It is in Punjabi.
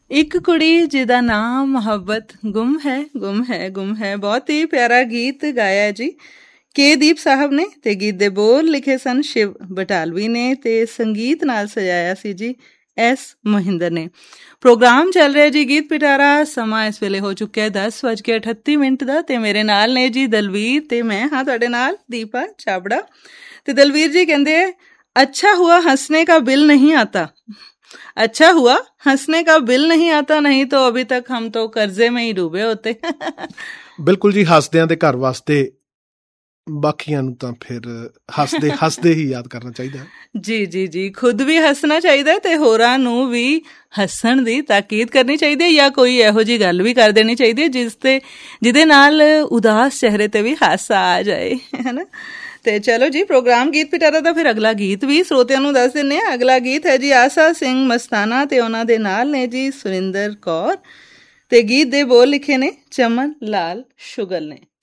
ਇੱਕ ਕੁੜੀ ਜਿਹਦਾ ਨਾਮ ਮੁਹੱਬਤ ਗੁੰਮ ਹੈ ਗੁੰਮ ਹੈ ਗੁੰਮ ਹੈ। ਬਹੁਤ ਹੀ ਪਿਆਰਾ ਗੀਤ ਗਾਇਆ ਜੀ ਕੇ ਦੀਪ ਸਾਹਿਬ ਨੇ, ਤੇ ਗੀਤ ਦੇ ਬੋਲ ਲਿਖੇ ਸਨ ਸ਼ਿਵ ਬਟਾਲਵੀ ਨੇ, ਤੇ ਸੰਗੀਤ ਨਾਲ ਸਜਾਇਆ ਸੀ ਜੀ ਐਸ ਮੋਹਿੰਦਰ ਨੇ। ਪ੍ਰੋਗਰਾਮ ਚੱਲ ਰਿਹਾ ਜੀ ਗੀਤ ਪਿਟਾਰਾ। ਸਮਾਂ ਇਸ ਵੇਲੇ ਹੋ ਚੁੱਕਿਆ 10:38 ਦਾ, ਤੇ ਮੇਰੇ ਨਾਲ ਨੇ ਜੀ ਦਲਵੀਰ, ਤੇ ਮੈਂ ਹਾਂ ਤੁਹਾਡੇ ਨਾਲ ਦੀਪਾ ਚਾਬੜਾ। ਤੇ ਦਲਵੀਰ ਜੀ ਕਹਿੰਦੇ अच्छा हुआ हंसने का बिल नहीं आता, अच्छा हुआ हंसने का बिल नहीं आता, नहीं तो अभी तक हम तो कर्जे में ही डूबे होते। ਬਿਲਕੁਲ ਜੀ, ਹੱਸਦਿਆਂ ਦੇ ਘਰ ਵਾਸਤੇ ਬਾਕੀਆਂ ਨੂੰ ਤਾਂ ਫਿਰ ਹੱਸਦੇ ਹੱਸਦੇ ਹੀ ਯਾਦ ਕਰਨਾ ਚਾਹੀਦਾ। ਜੀ ਜੀ ਜੀ, ਖੁਦ ਵੀ ਹੱਸਣਾ ਚਾਹੀਦਾ ਤੇ ਹੋਰਾਂ ਨੂੰ ਵੀ ਹੱਸਣ ਦੀ ਤਾਕੀਦ ਕਰਨੀ ਚਾਹੀਦੀ ਹੈ, ਜਾਂ ਕੋਈ ਇਹੋ ਜਿਹੀ ਗੱਲ ਵੀ ਕਰ ਦੇਣੀ ਚਾਹੀਦੀ ਹੈ ਜਿਹਦੇ ਨਾਲ ਉਦਾਸ ਚਿਹਰੇ ਤੇ ਵੀ ਹਾਸਾ ਆ ਜਾਏ, ਹੈ ਨਾ। ਤੇ ਚਲੋ ਜੀ, ਪ੍ਰੋਗਰਾਮ ਗੀਤ ਪਿਟਾਰਾ ਦਾ ਫਿਰ ਅਗਲਾ ਗੀਤ ਵੀ ਸਰੋਤਿਆਂ ਨੂੰ ਦੱਸ ਦਿੰਦੇ ਹਾਂ। ਅਗਲਾ ਗੀਤ ਹੈ ਜੀ ਆਸਾ ਸਿੰਘ ਮਸਤਾਨਾ, ਤੇ ਉਹਨਾਂ ਦੇ ਨਾਲ ਨੇ ਜੀ ਸੁਰਿੰਦਰ ਕੌਰ, ਤੇ ਗੀਤ ਦੇ ਬੋਲ ਲਿਖੇ ਨੇ ਚਮਨ ਲਾਲ ਸ਼ੁਗਲ ਨੇ।